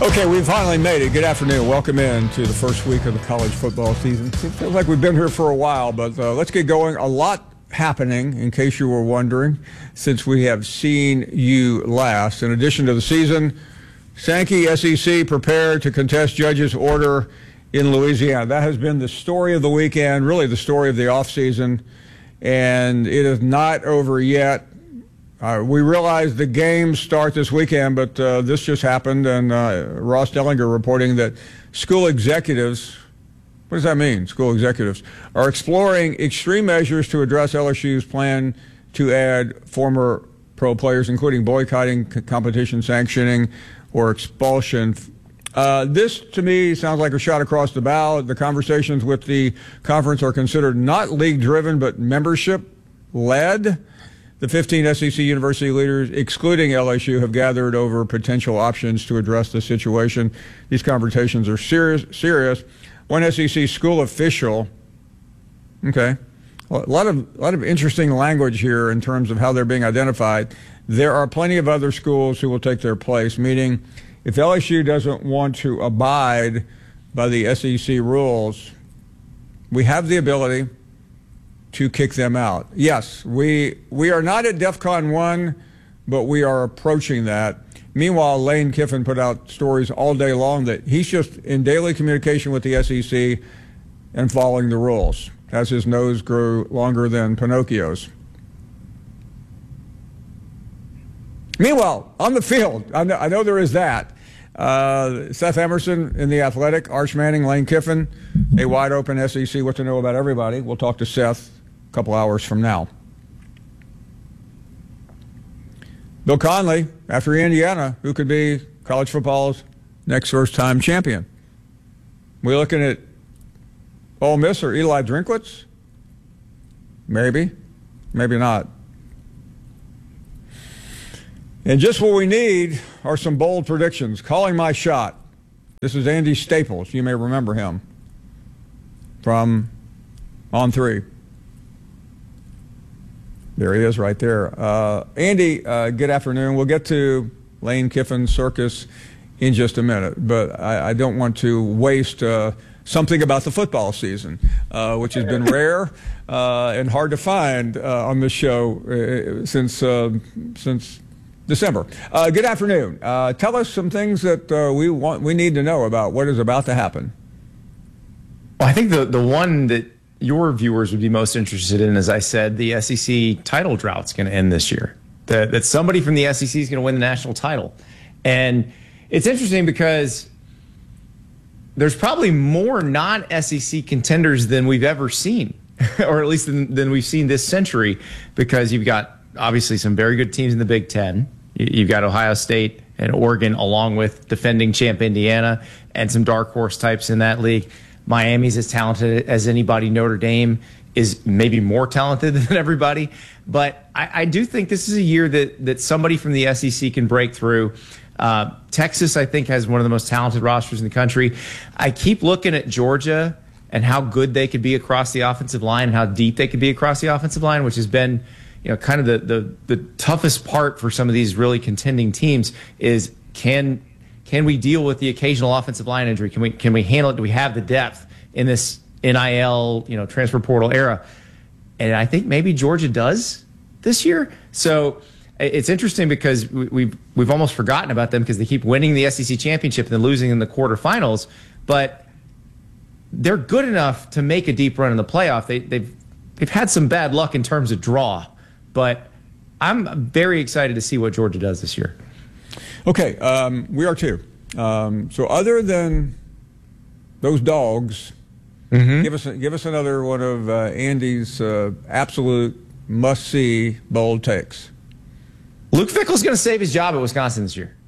Okay, we finally made it. Good afternoon. Welcome in to the first week of the college football season. It feels like we've been here for a while, but let's get going. A lot happening, in case you were wondering, since we have seen you last. In addition to the season, Sankey SEC prepared to contest judge's order in Louisiana. That has been the story of the weekend, really the story of the offseason, and it is not over yet. We realize the games start this weekend, but this just happened, and Ross Dellinger reporting that school executives, what does that mean, school executives, are exploring extreme measures to address LSU's plan to add former pro players, including boycotting, competition sanctioning, or expulsion. This, to me, sounds like a shot across the bow. The conversations with the conference are considered not league-driven, but membership-led. The 15 SEC university leaders, excluding LSU, have gathered over potential options to address the situation. These conversations are serious. One SEC school official, a lot of interesting language here in terms of how they're being identified. There are plenty of other schools who will take their place, meaning if LSU doesn't want to abide by the SEC rules, we have the ability to kick them out. Yes, we are not at DEFCON 1, but we are approaching that. Meanwhile, Lane Kiffin put out stories all day long that he's just in daily communication with the SEC and following the rules as his nose grew longer than Pinocchio's. Meanwhile, on the field, I know there is that. Seth Emerson in The Athletic, Arch Manning, Lane Kiffin, a wide-open SEC, what to know about everybody. We'll talk to Seth a couple hours from now. Bill Conley, after Indiana, who could be college football's next first-time champion. We're looking at Ole Miss or Eli Drinkwitz? Maybe, maybe not. And just what we need are some bold predictions. Calling my shot. This is Andy Staples. You may remember him from On 3. There he is right there. Andy, good afternoon. We'll get to Lane Kiffin's circus in just a minute, but I don't want to waste something about the football season, which has been rare and hard to find on this show since December. Good afternoon. Tell us some things that we need to know about what is about to happen. Well, I think the one that your viewers would be most interested in, as I said, the SEC title drought's going to end this year. That somebody from the SEC is going to win the national title. And it's interesting because there's probably more non-SEC contenders than we've ever seen, or at least than we've seen this century, because you've got obviously some very good teams in the Big Ten. You've got Ohio State and Oregon, along with defending champ Indiana, and some dark horse types in that league. Miami's as talented as anybody. Notre Dame is maybe more talented than everybody. But I do think this is a year that somebody from the SEC can break through. Texas, I think, has one of the most talented rosters in the country. I keep looking at Georgia and how good they could be across the offensive line and how deep they could be across the offensive line, which has been kind of the toughest part for some of these really contending teams is can we deal with the occasional offensive line injury? Can we handle it? Do we have the depth in this NIL, transfer portal era? And I think maybe Georgia does this year. So it's interesting because we've almost forgotten about them because they keep winning the SEC championship and then losing in the quarterfinals. But they're good enough to make a deep run in the playoff. They've had some bad luck in terms of draw, but I'm very excited to see what Georgia does this year. Okay, we are too. So other than those dogs, give us another one of Andy's absolute must-see bold takes. Luke Fickell's going to save his job at Wisconsin this year.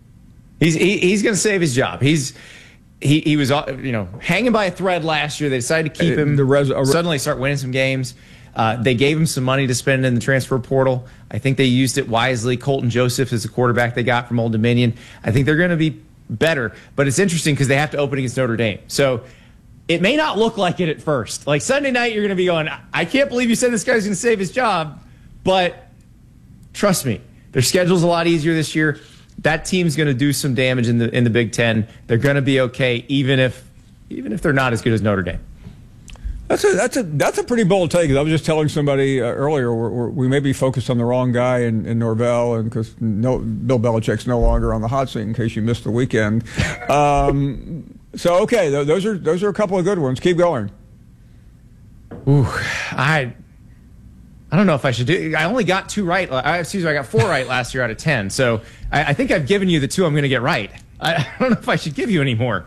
He's going to save his job. He was hanging by a thread last year. They decided to keep him. Suddenly start winning some games. They gave him some money to spend in the transfer portal. I think they used it wisely. Colton Joseph is the quarterback they got from Old Dominion. I think they're going to be better. But it's interesting because they have to open against Notre Dame. So it may not look like it at first. Like Sunday night, you're going to be going, I can't believe you said this guy's going to save his job. But trust me, their schedule's a lot easier this year. that team's going to do some damage in the Big Ten. They're going to be okay, even if they're not as good as Notre Dame. That's a pretty bold take. I was just telling somebody earlier we may be focused on the wrong guy in Norvell, and because Bill Belichick's no longer on the hot seat. In case you missed the weekend, so okay, those are a couple of good ones. Keep going. Ooh, I don't know if I should do. I only got 2 right. I got 4 right last year out of 10. So I think I've given you the 2 I'm going to get right. I don't know if I should give you any more.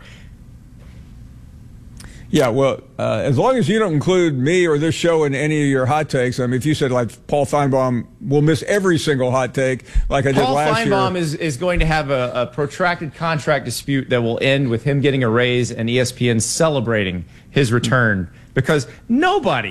Yeah, well, as long as you don't include me or this show in any of your hot takes. I mean, if you said like Paul Feinbaum will miss every single hot take like I did last year. Paul Feinbaum is going to have a protracted contract dispute that will end with him getting a raise and ESPN celebrating his return, because nobody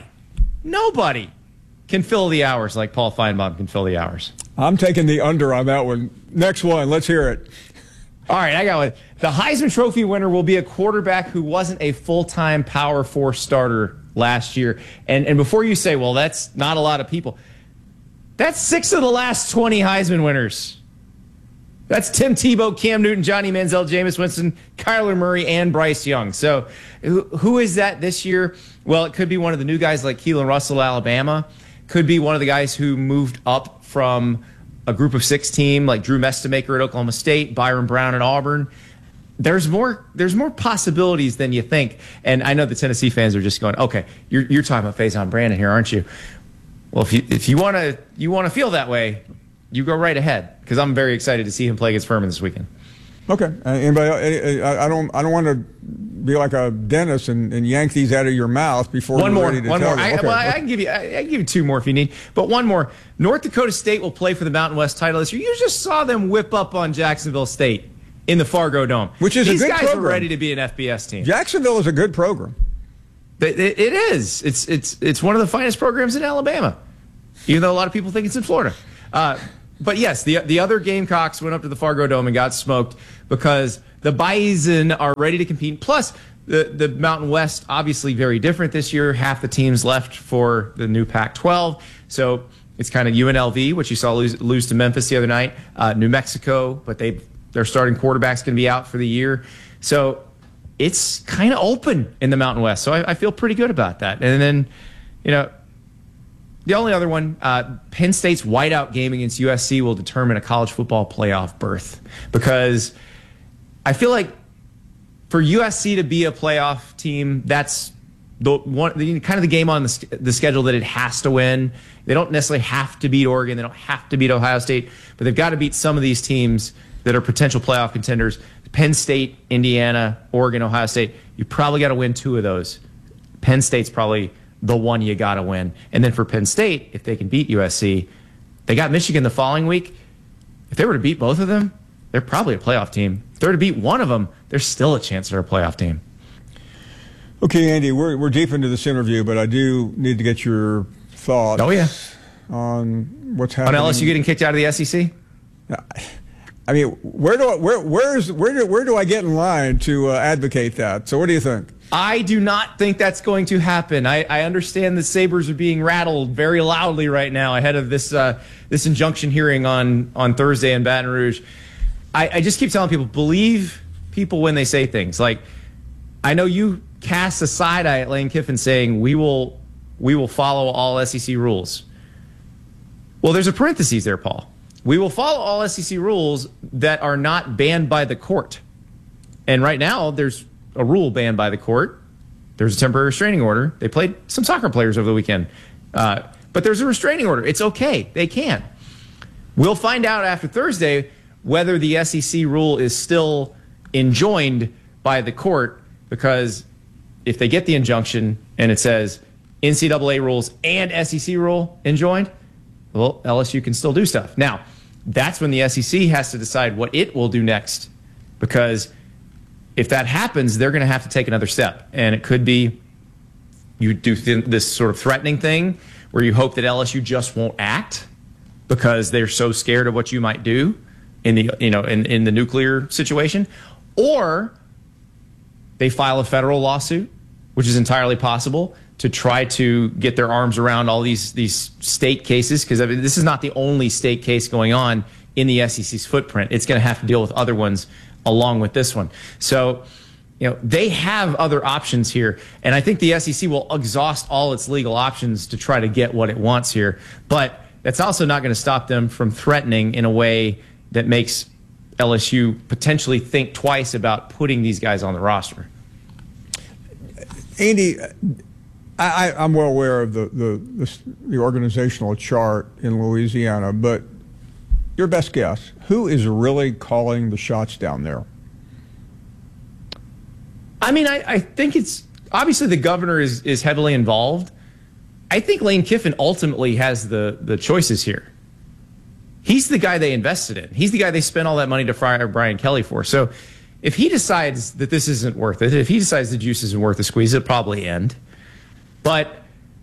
can fill the hours like Paul Feinbaum can fill the hours. I'm taking the under on that one. Next one, let's hear it. All right, I got one. The Heisman Trophy winner will be a quarterback who wasn't a full-time Power 4 starter last year. And before you say, well, that's not a lot of people, that's 6 of the last 20 Heisman winners. That's Tim Tebow, Cam Newton, Johnny Manziel, Jameis Winston, Kyler Murray, and Bryce Young. So who is that this year? Well, it could be one of the new guys like Keelan Russell, Alabama. Could be one of the guys who moved up from a group of 6 team like Drew Mestamaker at Oklahoma State, Byron Brown at Auburn. There's more possibilities than you think. And I know the Tennessee fans are just going, okay, you're talking about Faison Brandon here, aren't you? Well, if you want to feel that way, you go right ahead, because I'm very excited to see him play against Furman this weekend. Okay. Anybody? I don't want to be like a dentist and yank these out of your mouth before one you're more. ready to One tell more. them. I can give you 2 more if you need. But one more. North Dakota State will play for the Mountain West title this year. You just saw them whip up on Jacksonville State in the Fargo Dome, which is a good program. These guys are ready to be an FBS team. Jacksonville is a good program. It is. It's one of the finest programs in Alabama, even though a lot of people think it's in Florida. But yes, the other Gamecocks went up to the Fargo Dome and got smoked because the Bison are ready to compete. Plus, the Mountain West, obviously very different this year. Half the teams left for the new Pac-12. So it's kind of UNLV, which you saw lose to Memphis the other night. New Mexico, but their starting quarterback's going to be out for the year. So it's kind of open in the Mountain West. So I feel pretty good about that. And then, the only other one, Penn State's whiteout game against USC will determine a college football playoff berth, because I feel like for USC to be a playoff team, that's kind of the game on the schedule that it has to win. They don't necessarily have to beat Oregon. They don't have to beat Ohio State, but they've got to beat some of these teams that are potential playoff contenders. Penn State, Indiana, Oregon, Ohio State. You probably got to win 2 of those. Penn State's probably the one you got to win. And then for Penn State, if they can beat USC, they got Michigan the following week. If they were to beat both of them, they're probably a playoff team. If they were to beat one of them, there's still a chance they're a playoff team. Okay, Andy, we're deep into this interview, but I do need to get your thoughts. Oh, yeah. On what's happening. On LSU getting kicked out of the SEC? I mean, where do I get in line to advocate that? So what do you think? I do not think that's going to happen. I understand the Sabres are being rattled very loudly right now ahead of this injunction hearing on Thursday in Baton Rouge. I just keep telling people, believe people when they say things. Like, I know you cast a side eye at Lane Kiffin saying we will follow all SEC rules. Well, there's a parenthesis there, Paul. We will follow all SEC rules that are not banned by the court. And right now, there's a rule banned by the court. There's a temporary restraining order. They played some soccer players over the weekend. But there's a restraining order. It's okay. They can. We'll find out after Thursday whether the SEC rule is still enjoined by the court, because if they get the injunction and it says NCAA rules and SEC rule enjoined, well, LSU can still do stuff. Now, that's when the SEC has to decide what it will do next, because if that happens, they're going to have to take another step. And it could be you do this sort of threatening thing where you hope that LSU just won't act because they're so scared of what you might do in the nuclear situation, or they file a federal lawsuit, which is entirely possible, to try to get their arms around all these state cases, because this is not the only state case going on in the SEC's footprint. It's going to have to deal with other ones along with this one. So, they have other options here, and I think the SEC will exhaust all its legal options to try to get what it wants here. But that's also not going to stop them from threatening in a way that makes LSU potentially think twice about putting these guys on the roster. Andy, I'm well aware of the organizational chart in Louisiana, but your best guess, who is really calling the shots down there? I mean, I think it's obviously the governor is heavily involved. I think Lane Kiffin ultimately has the choices here. He's the guy they invested in. He's the guy they spent all that money to fire Brian Kelly for. So if he decides that this isn't worth it, if he decides the juice isn't worth the squeeze, it'll probably end. But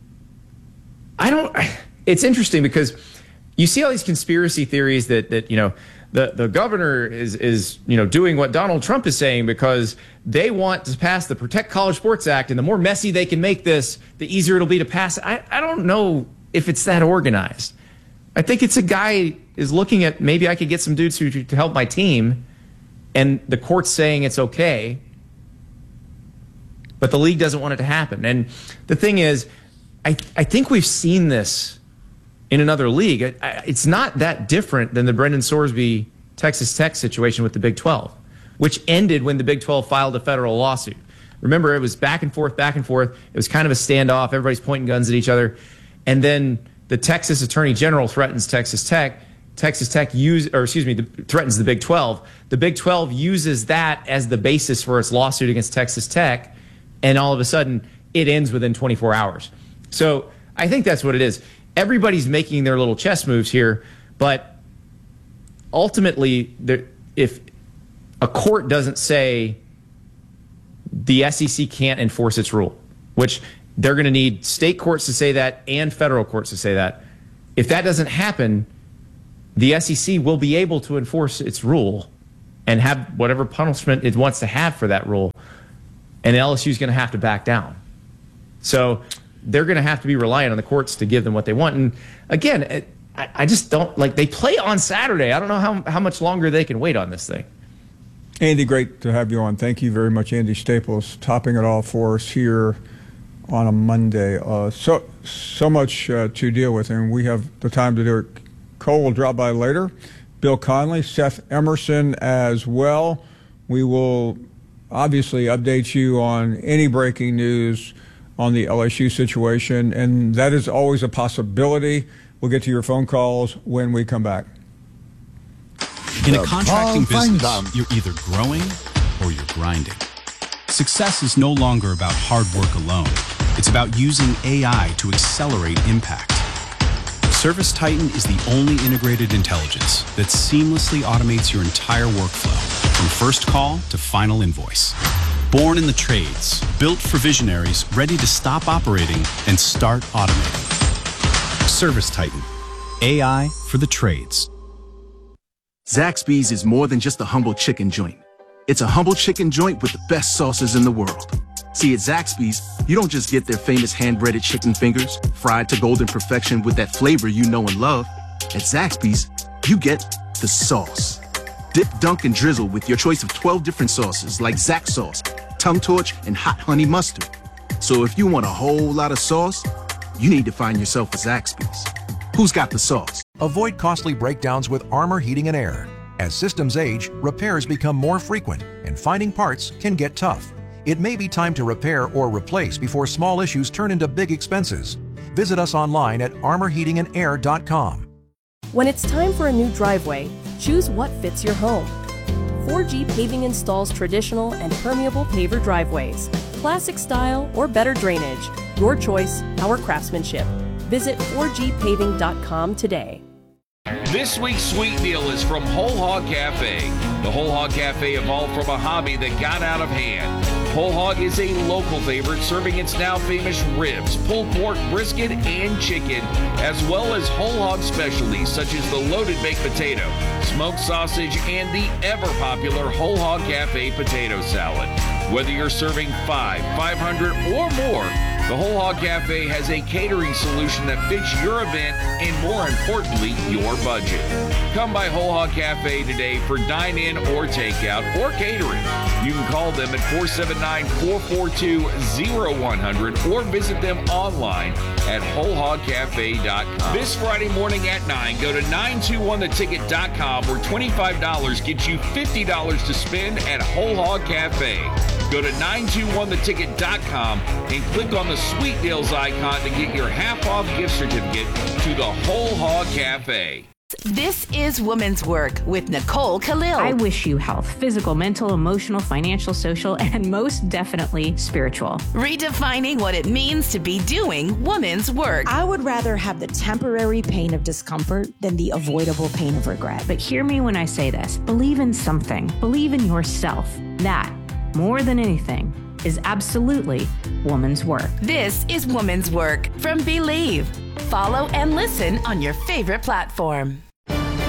it's interesting because you see all these conspiracy theories that the governor is doing what Donald Trump is saying because they want to pass the Protect College Sports Act, and the more messy they can make this, the easier it'll be to pass. I don't know if it's that organized. I think it's a guy is looking at maybe I could get some dudes to help my team, and the court's saying it's okay, but the league doesn't want it to happen. And the thing is, I think we've seen this in another league. It's not that different than the Brendan Sorsby Texas Tech situation with the Big 12, which ended when the Big 12 filed a federal lawsuit. Remember, it was back and forth, back and forth. It was kind of a standoff. Everybody's pointing guns at each other. And then the Texas Attorney General threatens Texas Tech. Texas Tech threatens the Big 12. The Big 12 uses that as the basis for its lawsuit against Texas Tech, and all of a sudden it ends within 24 hours. So I think that's what it is. Everybody's making their little chess moves here, but ultimately, if a court doesn't say the SEC can't enforce its rule, which they're going to need state courts to say that and federal courts to say that, if that doesn't happen, the SEC will be able to enforce its rule and have whatever punishment it wants to have for that rule, and LSU is going to have to back down. So they're going to have to be reliant on the courts to give them what they want. And again, I just don't they play on Saturday. I don't know how much longer they can wait on this thing. Andy, great to have you on. Thank you very much, Andy Staples, topping it all for us here on a Monday. So much to deal with, and we have the time to do it. Cole will drop by later. Bill Conley, Seth Emerson as well. We will obviously update you on any breaking news on the LSU situation, and that is always a possibility. We'll get to your phone calls when we come back. In a contracting business, you're either growing or you're grinding. Success is no longer about hard work alone. It's about using AI to accelerate impact. ServiceTitan is the only integrated intelligence that seamlessly automates your entire workflow, from first call to final invoice. Born in the trades, built for visionaries ready to stop operating and start automating. ServiceTitan, AI for the trades. Zaxby's is more than just a humble chicken joint. It's a humble chicken joint with the best sauces in the world. See, at Zaxby's, you don't just get their famous hand-breaded chicken fingers, fried to golden perfection with that flavor you know and love. At Zaxby's, you get the sauce. Dip, dunk, and drizzle with your choice of 12 different sauces like Zax sauce, tongue torch, and hot honey mustard. So if you want a whole lot of sauce, you need to find yourself a Zaxby's. Who's got the sauce? Avoid costly breakdowns with Armor Heating and Air. As systems age, repairs become more frequent, and finding parts can get tough. It may be time to repair or replace before small issues turn into big expenses. Visit us online at armorheatingandair.com. When it's time for a new driveway, choose what fits your home. 4G Paving installs traditional and permeable paver driveways, classic style or better drainage. Your choice, our craftsmanship. Visit 4gpaving.com today. This week's sweet deal is from Whole Hog Cafe. The Whole Hog Cafe evolved from a hobby that got out of hand. Whole Hog is a local favorite, serving its now famous ribs, pulled pork, brisket, and chicken, as well as whole hog specialties such as the loaded baked potato, smoked sausage, and the ever-popular Whole Hog Cafe potato salad. Whether you're serving 500, or more, The Whole Hog Cafe has a catering solution that fits your event and, more importantly, your budget. Come by Whole Hog Cafe today for dine-in or takeout or catering. You can call them at 479-442-0100 or visit them online at wholehogcafe.com. This Friday morning at 9, go to 921theticket.com where $25 gets you $50 to spend at Whole Hog Cafe. Go to 921theticket.com and click on the Sweet Deals icon to get your half-off gift certificate to the Whole Hog Cafe. This is Women's Work with Nicole Khalil. I wish you health, physical, mental, emotional, financial, social, and most definitely spiritual. Redefining what it means to be doing women's work. I would rather have the temporary pain of discomfort than the avoidable pain of regret. But hear me when I say this. Believe in something. Believe in yourself. That, more than anything, is absolutely woman's work. This is Woman's Work from Believe. Follow and listen on your favorite platform. 20, 15,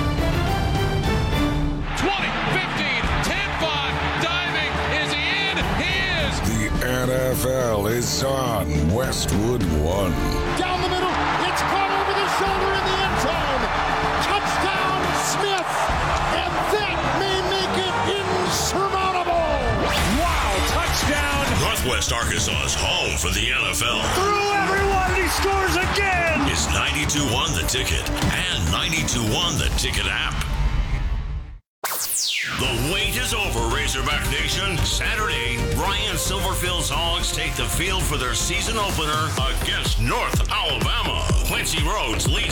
10-5, diving, is he in? He is! The NFL is on Westwood One. Down the middle, it's caught over the shoulder in the end zone. Touchdown, Smith! And that may make it insurmountable! Wow, touchdown! Northwest Arkansas's home for the NFL. Through everyone, and he scores again! It's 92.1 The Ticket and 92.1 The Ticket app. The wait is over, Razorback Nation. Saturday, Ryan Silverfield's Hogs take the field for their season opener against North Alabama. Quincy Rhodes leads